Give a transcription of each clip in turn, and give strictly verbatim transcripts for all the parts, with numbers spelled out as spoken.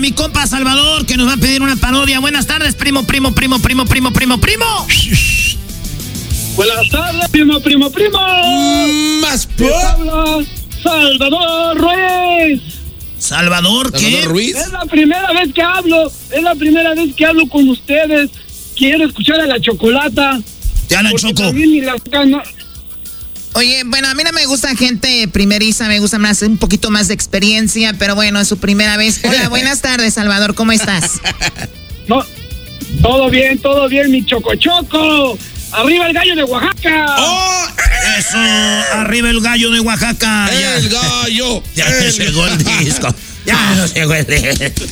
mi compa Salvador, que nos va a pedir una parodia. Buenas tardes, primo, primo, primo, primo, primo, primo, primo. Buenas tardes, primo, primo, primo. Más ¿Qué habla? Salvador Ruiz. ¿Salvador qué? ¿Salvador Ruiz? Es la primera vez que hablo, es la primera vez que hablo con ustedes. Quiero escuchar a la Chocolata. Te hablan, Choco. Ni la, no. Oye, bueno, a mí no me gusta gente primeriza, me gusta más un poquito más de experiencia, pero bueno, es su primera vez. Hola, buenas tardes, Salvador, ¿cómo estás? No, todo bien, todo bien, mi Choco Choco. ¡Arriba el gallo de Oaxaca! ¡Oh! Eso, arriba el gallo de Oaxaca. El ya. gallo. Ya no llegó el disco. Ya no llegó el disco.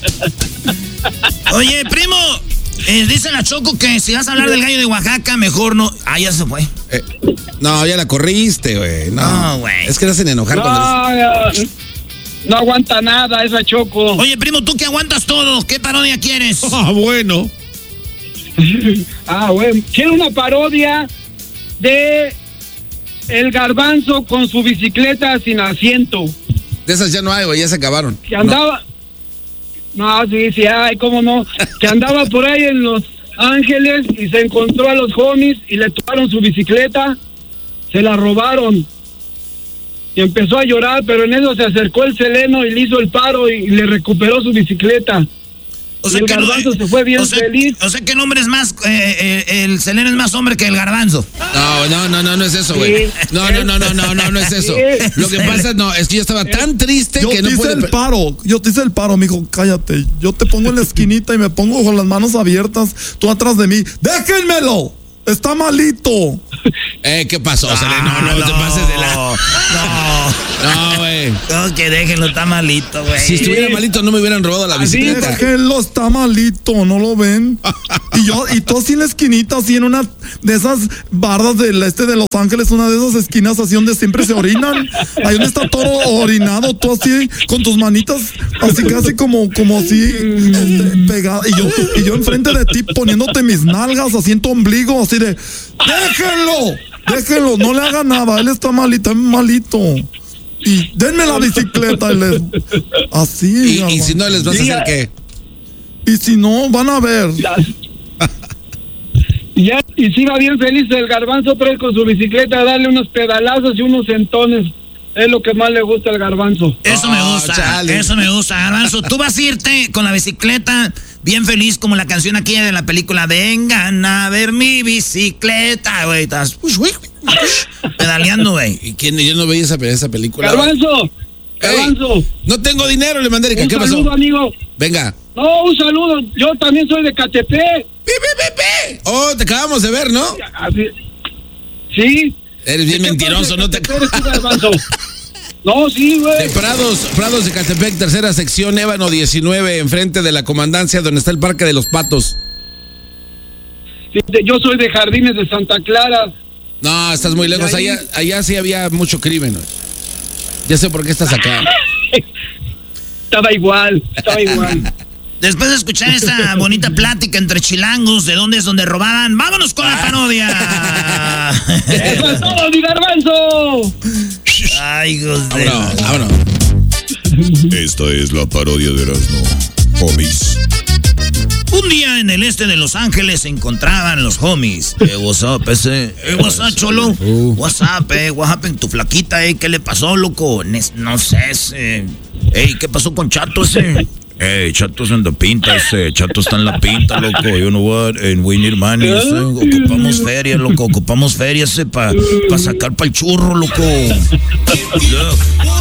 Oye, primo, eh, dice la Choco que si vas a hablar del gallo de Oaxaca, mejor no. Ah, ya se fue. Eh, no, ya la corriste, güey. No, güey. Es que te hacen enojar no, cuando les... no aguanta nada esa Choco. Oye, primo, tú que aguantas todo, ¿qué parodia quieres? Ah, bueno. Ah, bueno, quiero una parodia de El Garbanzo con su bicicleta sin asiento. De esas ya no hay, güey, ya se acabaron. Que andaba... No, no sí, sí, ay, cómo no. Que andaba por ahí en Los Ángeles y se encontró a los homies y le tomaron su bicicleta, se la robaron. Y empezó a llorar, pero en eso se acercó el Seleno y le hizo el paro y le recuperó su bicicleta. O sea, el que Garbanzo no, se fue bien o sea, feliz. O sea que el hombre es más, eh, eh, el Seleno es más hombre que el Garbanzo. No, no, no, no, no es eso, güey. Sí. No, no, no, no, no, no, no es eso. Sí. Lo que pasa, no, es que yo estaba tan triste Yo que te no hice pude... el paro, yo te hice el paro, mijo, cállate. Yo te pongo en la esquinita y me pongo con las manos abiertas, tú atrás de mí. ¡Déjenmelo! ¡Está malito! Eh, ¿qué pasó, Seleno? No, no, no te pases de la... No, No, güey. no, que déjenlo, está malito, güey. Si estuviera malito no me hubieran robado la Así bicicleta. Déjenlo, está malito, ¿no lo ven? Y yo, y tú así en la esquinita, así en una de esas bardas del este de Los Ángeles, una de esas esquinas así donde siempre se orinan. Ahí donde está todo orinado, tú así, con tus manitas, así casi como, como así, este, pegada. Y yo, y yo enfrente de ti poniéndote mis nalgas, así en tu ombligo, así de, déjenlo, déjenlo, no le haga nada, él está malito, es malito. Y denme la bicicleta, y les, así. Y, y si no les vas a hacer qué. Y si no, van a ver. Ya, ya, y si va bien feliz el Garbanzo, pero él con su bicicleta a darle unos pedalazos y unos sentones. Es lo que más le gusta al Garbanzo. Eso Oh, me gusta, chale. eso me gusta, Garbanzo. Tú vas a irte con la bicicleta bien feliz como la canción aquí de la película Vengan a ver mi bicicleta, güey. Estás ush, ush, ush, pedaleando, güey. ¿Y quién? Yo no veía esa, esa película. Garbanzo, Ey, Garbanzo. no tengo dinero, le mandé. Un ¿Qué pasó? saludo, amigo. Venga. No, un saludo. Yo también soy de Catepec. ¡Pi, pi, pi, pi! Oh, te acabamos de ver, ¿no? Así- Sí. Eres bien ¿De qué mentiroso, parte no de te... Catepec eres tú, Garbanzo? No, sí, De güey. Prados, Prados de Catepec, tercera sección, Ébano diecinueve, enfrente de la comandancia donde está el Parque de los Patos. Yo soy de Jardines de Santa Clara. No, estás muy lejos. Ahí- Allá, allá sí había mucho crimen. ¿No? Ya sé por qué estás acá. Estaba igual, estaba igual. Después de escuchar esta bonita plática entre chilangos de dónde es donde robaban, vámonos con la parodia. ¡Eso es todo, mi Garbanzo! Ay, hijos de... Vámonos, vámonos. Esta es la parodia de Erasmo, homies. Un día en el este de Los Ángeles se encontraban los homies. Eh, what's up, ese? Eh, what's up, cholo? Uh. What's up, eh? What happened? Tu flaquita, eh? ¿Qué le pasó, loco? Nes- No sé, ese. Ey, ¿qué pasó con Chato, ese? Ey, Chato's en la pinta, ese. Chato está en la pinta, loco. You know what? And we need money, ese. Ocupamos feria, loco. Ocupamos feria, ese, para pa sacar para el churro, loco. Look.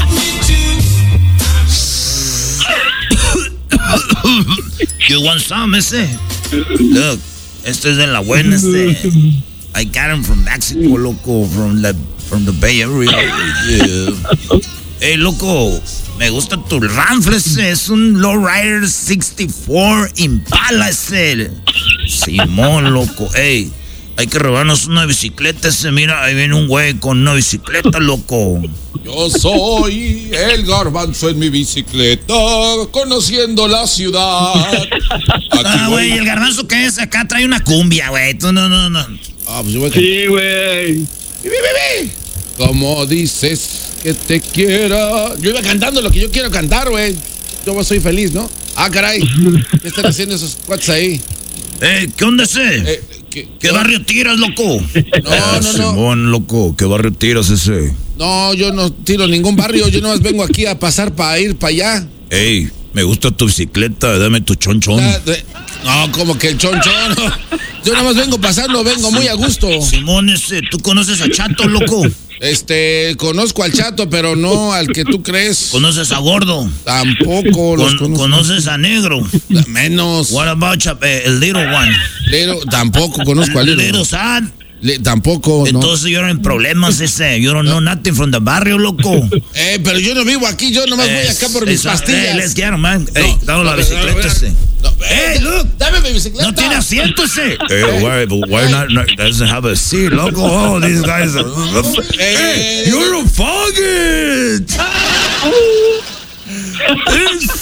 You want some, ese? Look, este es de la buena, este. I got him from Mexico, loco, from the, from the Bay Area. Yeah. Hey, loco, me gusta tu Ramfle, ese. Es un Lowrider sesenta y cuatro Impala, ese. Simón, loco, hey. Hay que robarnos una bicicleta, ese. Mira, ahí viene un güey con una bicicleta, loco. Yo soy el Garbanzo en mi bicicleta, conociendo la ciudad. Ah, güey, el Garbanzo que es acá trae una cumbia, güey. Tú no, no, no. Ah, pues yo voy a... Sí, güey. Como dices que te quiera. Yo iba cantando lo que yo quiero cantar, güey. Yo soy feliz, ¿no? Ah, caray. ¿Qué están haciendo esos cuates ahí? Eh, ¿qué onda ese? Eh, ¿qué, ¿Qué barrio tiras, loco? No, no, no. Simón, loco, ¿qué barrio tiras ese? No, yo no tiro ningún barrio. Yo nomás vengo aquí a pasar para ir para allá. Ey, me gusta tu bicicleta, dame tu chonchón. No, como que el chonchón. No. Yo nomás vengo pasando, vengo muy a gusto. Simón, ese, ¿tú conoces a Chato, loco? Este, conozco al Chato, pero no al que tú crees. ¿Conoces a Gordo? Tampoco los Con, ¿Conoces a Negro? Menos. What about Chap eh, el Little One? Little, tampoco conozco al Little. Little Sad. Le, tampoco, Entonces no. yo no en problemas ese. You don't know nothing from the barrio, loco. Eh, pero yo no vivo aquí, yo nomás voy acá por mis pastillas. Hey, let's get him, man. No, Hey, dame la no, bicicleta no, no, ese. No, Hey, eh, look. Dame mi bicicleta. No tiene asiento ese. Hey, why, why not, not, doesn't have a seat, loco? Oh, these guys are... Hey, you're a faggot. It's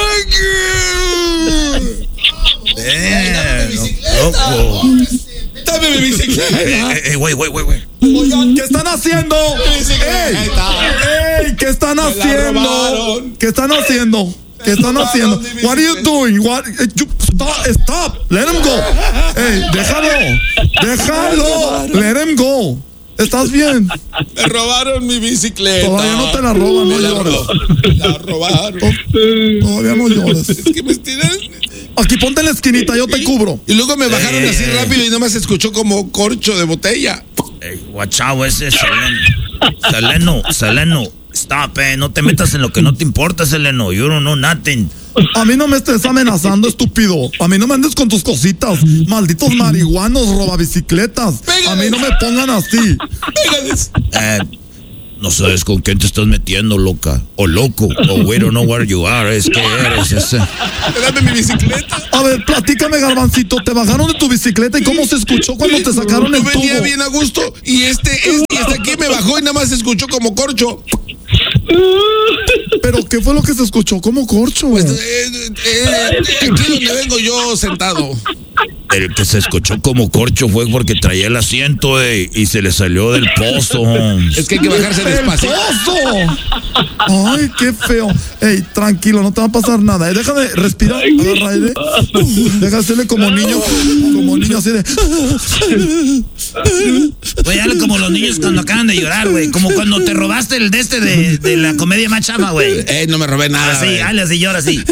faggot. Damn, loco. Dame mi bicicleta. Hey, hey, wait, wait, wait, wait. Oigan, ¿qué están haciendo? ¡Ey! ¡Ey! ¿Qué están haciendo? ¿Qué están haciendo? ¿Qué están haciendo? What are you doing? What? You, stop, stop. Let him go. Ey, déjalo. Déjalo. Let him go. ¿Estás bien? Me robaron mi bicicleta. Todavía no te la roban, no llores. La robaron. Todavía no llores. Es que me estiran. Aquí ponte en la esquinita, yo te cubro. Y luego me bajaron Eh, así eh. rápido y nomás se escuchó como corcho de botella. Hey, guachao, ese Seleno. Seleno, Seleno. Stop, eh. No te metas en lo que no te importa, Seleno. You don't know nothing. A mí no me estés amenazando, estúpido. A mí no me andes con tus cositas. Malditos marihuanos, robabicicletas. A mí no me pongan así. Eh, no sabes con quién te estás metiendo, loca. O loco. O we don't know where you are. Es que eres ese. Dame mi bicicleta. A ver, platícame, Garbancito. ¿Te bajaron de tu bicicleta y cómo se escuchó cuando te sacaron el Yo venía tubo? bien a gusto y este, este, este aquí me bajó y nada más se escuchó como corcho. ¿Pero qué fue lo que se escuchó como corcho? Pues, eh, eh, aquí donde vengo yo sentado. El que se escuchó como corcho fue porque traía el asiento, eh, y se le salió del pozo. Es que hay que bajarse ¡El despacio. pozo! Ay, qué feo. Ey, tranquilo, no te va a pasar nada. Eh, deja de respirar, agarra aire. Deja de hacerle como niño, como niño así de... Güey, hazle como los niños cuando acaban de llorar, güey. Como cuando te robaste el de este de, de la comedia más chafa, güey. Eh, no me robé nada. Así, güey. hazle así, llora así.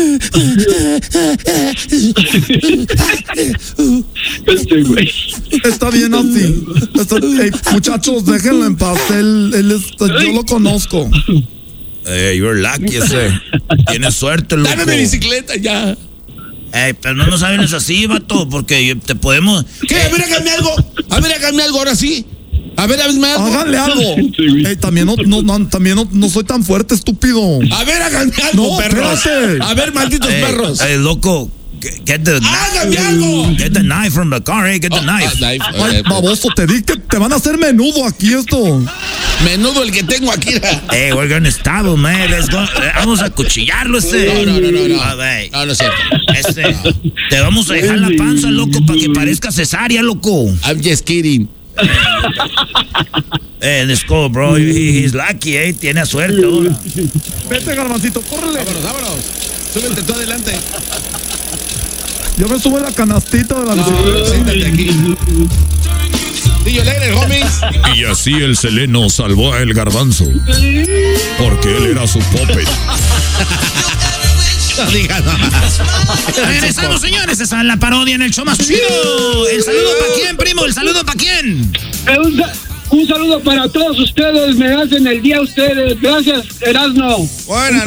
Este güey. Está bien así. Está- ey, muchachos, déjenlo en paz. Él, él está- yo lo conozco. Eh, you're lucky ese. Tienes suerte, loco. Dame mi bicicleta ya. Ey, pero no nos saben así, vato, porque te podemos... ¿Qué? A ver, háganme algo. A ver, háganme algo ahora sí. A ver, háganme algo. Háganle algo. Ey, también no, no, no, también no, no soy tan fuerte, estúpido. A ver, háganme algo, No, perros. espérate. A ver, malditos Ey, perros. ey, loco, get get the... Háganme algo. Get the knife from the car, eh, get the Oh, knife. ah, knife. Ay, Eh, baboso, te di que te van a hacer menudo aquí esto. Menudo el que tengo aquí. Hey, we're gonna stab him, man. Let's go. Eh, Vamos a acuchillarlo, ese. No, no, no, no, no. A ver, No, no es cierto. este, te vamos a dejar la panza, loco, para que parezca cesárea, loco. I'm just kidding. Eh, let's go, bro. He- he's lucky, eh. Tiene suerte ahora. Vete, Garbancito, córrele. Vámonos, vámonos. Súbete tú adelante. Yo me subo en la canastita de la bicicleta. Siéntate aquí. See you later, homies. Y así el Seleno salvó a el Garbanzo. Porque él era su puppet. No digas más. Regresamos, señores. Esa es la parodia en el show más chido. ¿El saludo para quién, primo? ¿El saludo para quién? Eh, Un, sa- un saludo para todos ustedes. Me hacen el día ustedes. Gracias, Erasmo. Buenas